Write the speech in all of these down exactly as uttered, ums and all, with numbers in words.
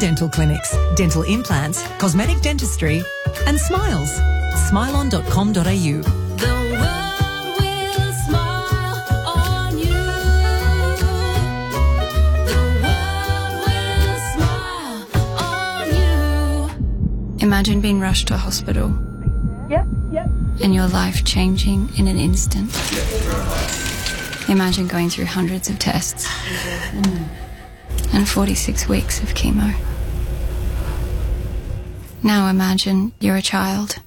dental clinics, dental implants, cosmetic dentistry and smiles. smile on dot com dot a u. Imagine being rushed to hospital. Yep, yep. And your life changing in an instant. Imagine going through hundreds of tests. Mm. And forty-six weeks of chemo. Now imagine you're a child.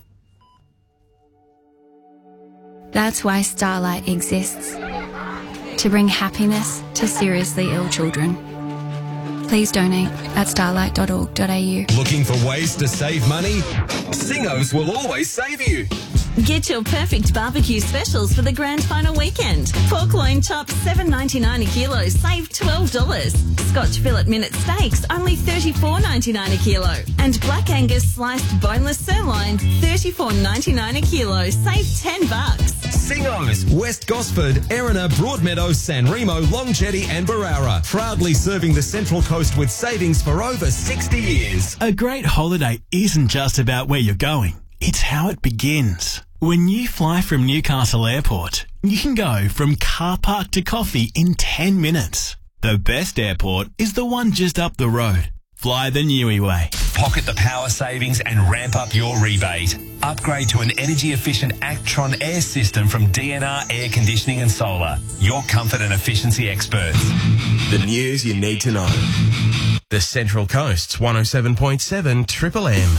That's why Starlight exists. To bring happiness to seriously ill children. Please donate at starlight dot org dot a u. Looking for ways to save money? Singos will always save you. Get your perfect barbecue specials for the grand final weekend. Pork loin chops, seven ninety-nine a kilo, save twelve dollars. Scotch fillet minute steaks, only thirty-four ninety-nine a kilo. And Black Angus sliced boneless sirloin, thirty-four ninety-nine a kilo, save ten bucks. Singos, West Gosford, Erina, Broadmeadows, San Remo, Long Jetty and Barara. Proudly serving the Central Coast with savings for over sixty years. A great holiday isn't just about where you're going. It's how it begins. When you fly from Newcastle Airport, you can go from car park to coffee in ten minutes. The best airport is the one just up the road. Fly the Niue way. Pocket the power savings and ramp up your rebate. Upgrade to an energy-efficient Actron air system from D N R Air Conditioning and Solar. Your comfort and efficiency experts. The news you need to know. The Central Coast's one oh seven point seven Triple M.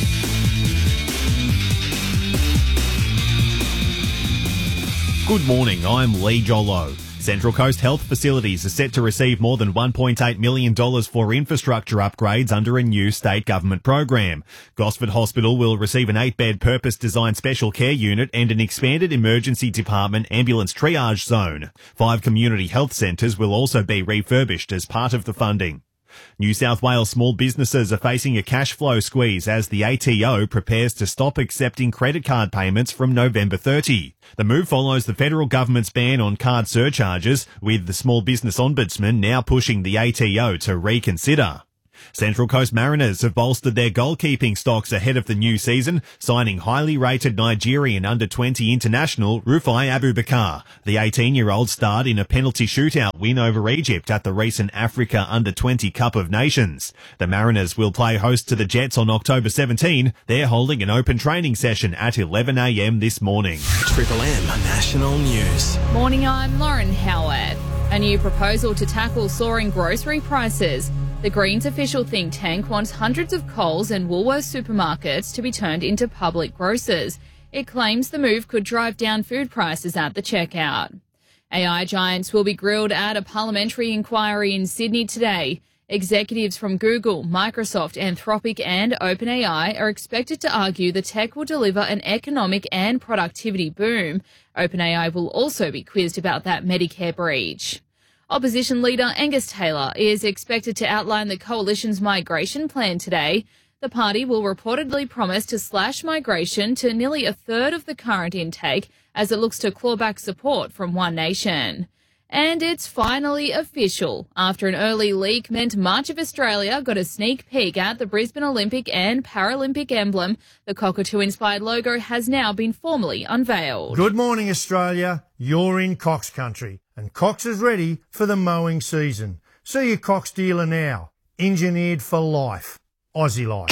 Good morning, I'm Lee Jollo. Central Coast Health Facilities are set to receive more than one point eight million dollars for infrastructure upgrades under a new state government program. Gosford Hospital will receive an eight-bed purpose-designed special care unit and an expanded emergency department ambulance triage zone. Five community health centres will also be refurbished as part of the funding. New South Wales small businesses are facing a cash flow squeeze as the A T O prepares to stop accepting credit card payments from November thirtieth. The move follows the federal government's ban on card surcharges, with the Small Business Ombudsman now pushing the A T O to reconsider. Central Coast Mariners have bolstered their goalkeeping stocks ahead of the new season, signing highly rated Nigerian under twenty international Rufai Abubakar. The eighteen-year-old starred in a penalty shootout win over Egypt at the recent Africa under twenty Cup of Nations. The Mariners will play host to the Jets on October seventeenth. They're holding an open training session at eleven a m this morning. Triple M National News. Morning, I'm Lauren Howard. A new proposal to tackle soaring grocery prices. The Greens official think tank wants hundreds of Coles and Woolworths supermarkets to be turned into public grocers. It claims the move could drive down food prices at the checkout. A I giants will be grilled at a parliamentary inquiry in Sydney today. Executives from Google, Microsoft, Anthropic and OpenAI are expected to argue the tech will deliver an economic and productivity boom. OpenAI will also be quizzed about that Medicare breach. Opposition leader Angus Taylor is expected to outline the coalition's migration plan today. The party will reportedly promise to slash migration to nearly a third of the current intake as it looks to claw back support from One Nation. And it's finally official. After an early leak meant much of Australia got a sneak peek at the Brisbane Olympic and Paralympic emblem, the cockatoo-inspired logo has now been formally unveiled. Good morning, Australia. You're in Cox country, and Cox is ready for the mowing season. See your Cox dealer now. Engineered for life. Aussie life.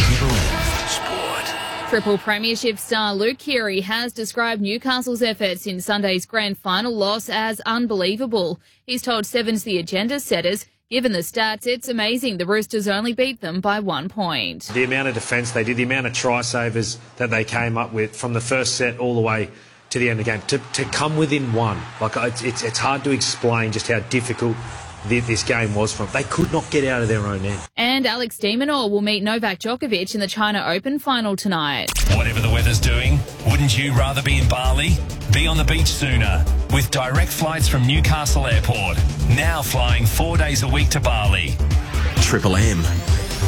Triple Premiership star Luke Keary has described Newcastle's efforts in Sunday's grand final loss as unbelievable. He's told Sevens the agenda setters, given the stats, it's amazing the Roosters only beat them by one point. The amount of defence they did, the amount of try savers that they came up with from the first set all the way to the end of the game, to, to come within one. Like it's, it's, it's hard to explain just how difficult this game was from. They could not get out of their own end. And Alex de Minaur will meet Novak Djokovic in the China Open final tonight. Whatever the weather's doing, wouldn't you rather be in Bali? Be on the beach sooner with direct flights from Newcastle Airport. Now flying four days a week to Bali. Triple M.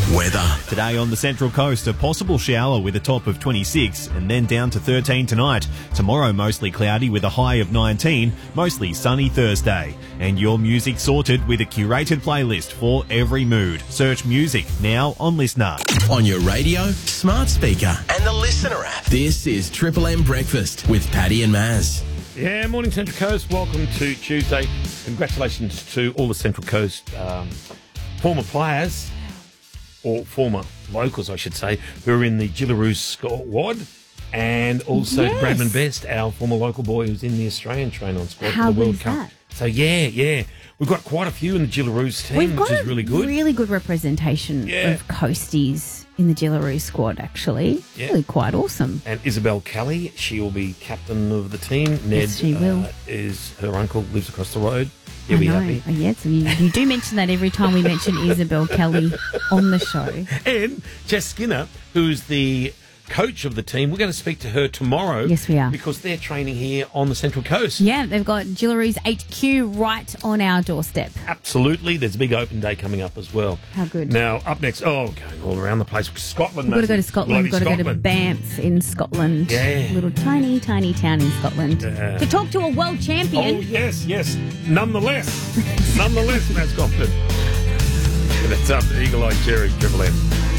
Weather. Today on the Central Coast, a possible shower with a top of twenty-six and then down to thirteen tonight. Tomorrow, mostly cloudy with a high of nineteen, mostly sunny Thursday. And your music sorted with a curated playlist for every mood. Search music now on Listener. On your radio, smart speaker and the Listener app. This is Triple M Breakfast with Paddy and Maz. Yeah, morning Central Coast. Welcome to Tuesday. Congratulations to all the Central Coast um, former players, or former locals, I should say, who are in the Jillaroo squad, and also Yes. Bradman Best, our former local boy who's in the Australian train-on squad How for the World good is Cup. that? So, yeah, yeah. We've got quite a few in the Jillaroo's team, We've which got is really good. really good representation Yeah. of Coasties in the Jillaroo squad, actually. Yeah. Really quite awesome. And Isabel Kelly, she will be captain of the team. Ned Yes, she will. Uh, is her uncle, lives across the road. I You'll be know. happy. Oh, yes, you, you do mention that every time we mention Isabel Kelly on the show. And Jess Skinner, who's the coach of the team, we're going to speak to her tomorrow. Yes, we are. Because they're training here on the Central Coast. Yeah, they've got Jillaroo's H Q right on our doorstep. Absolutely. There's a big open day coming up as well. How good. Now, up next, oh, going all around the place. Scotland, We've got to go to Mazzy. Scotland. We've got Bloody to go to Scotland. Banff in Scotland. Yeah. Little tiny, tiny town in Scotland. Yeah. To talk to a world champion. Oh, yes, yes. Nonetheless. Nonetheless, that's Scotland. That's up to Eagle Eye Cherry, Triple M.